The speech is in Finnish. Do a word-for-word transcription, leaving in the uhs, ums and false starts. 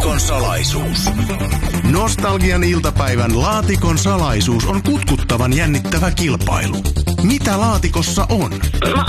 Laatikon salaisuus. Nostalgian iltapäivän Laatikon salaisuus on kutkuttavan jännittävä kilpailu. Mitä laatikossa on? No